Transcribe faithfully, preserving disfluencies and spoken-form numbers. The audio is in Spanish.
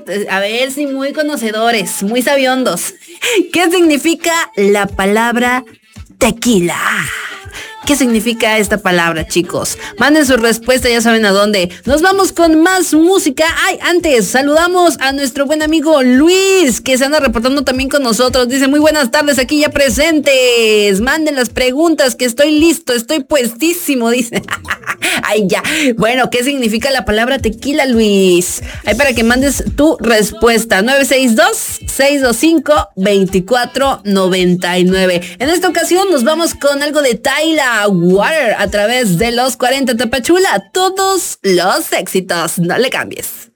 ver, a ver si muy conocedores, muy sabiondos. ¿Qué significa la palabra tequila? ¿Qué significa esta palabra, chicos? Manden su respuesta, ya saben a dónde. Nos vamos con más música. Ay, antes, saludamos a nuestro buen amigo Luis, que se anda reportando también con nosotros. Dice, muy buenas tardes, aquí ya presentes. Manden las preguntas, que estoy listo, estoy puestísimo, dice. Ay, ya. Bueno, ¿qué significa la palabra tequila, Luis? Ahí para que mandes tu respuesta. nueve seis dos, seis dos cinco, dos cuatro nueve nueve. En esta ocasión nos vamos con algo de Tyla Water a través de los cuarenta Tapachula. Todos los éxitos. No le cambies.